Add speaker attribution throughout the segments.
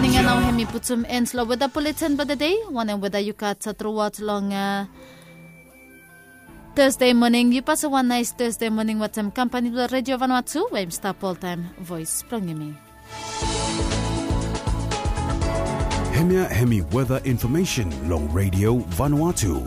Speaker 1: morning and now hemi putum ends lo weather bulletin for the day. One and weather you got throughout long Thursday morning. You pass one nice Thursday morning with some company with Radio Vanuatu. I'm stop all time voice prongimi.
Speaker 2: Hemi weather information long Radio Vanuatu.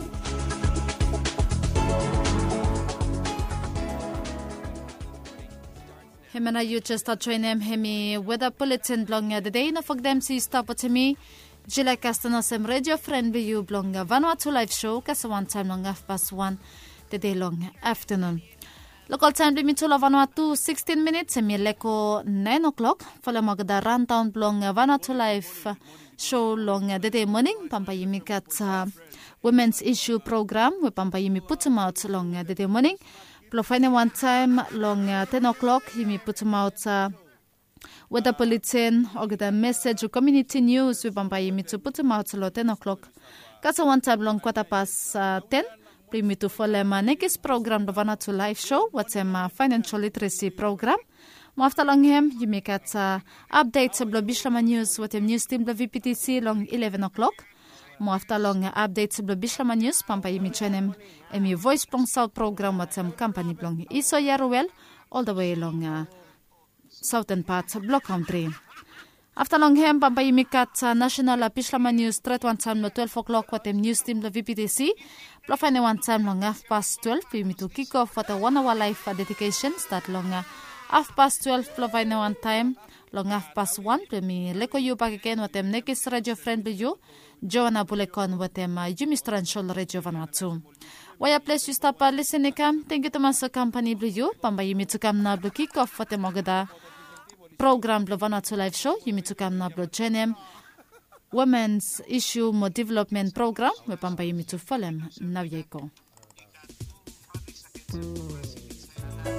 Speaker 1: Hemana you just join them hemi weather bulletin long the day no for them see stop at me. Jila Castano sem radio friendly you blong Vanuatu live show kas one time long 1:30 the day long afternoon. Local time limit to Vanuatu 16 minutes and leko 9 o'clock. Follow magda rundown blong Vanuatu live show long the day morning. Pampayimi kat women's issue program we pampayimi put them out long the day morning. Plofine one time long 10 o'clock yimi put them out weather bulletin or the message community news we pampayimi to put them out lo 10 o'clock. Kasa one time long 10:15. Primi to follow my next program the Vanuatu live show what's a financial literacy program. After long him you make at updates of Bishlama news what news team the VPTC long 11 o'clock. After long updates of Bishlama news pampa yimi chenem emi voice plong south program what's company blong iso yaruel all the way along southern parts of block country. After long him pampa yimi kat national Bishlama news threat one time no 12 o'clock what news team the VPTC. Plofane one time long 12:30 we to kick off for the 1 hour life dedication start long 12:30 plofane one time long 1:30 me leko you back again with them next radio friend you Joanna Bulekon with them Jimistran Shol Radio Vanuatu. Why place you stop listening cam thank you to my company you pamba yimi to come na kick off for the mogada program Vanuatu live show yimi to come na jenem Women's Issue Mo Development Program we pamba yimi to follow now yeko.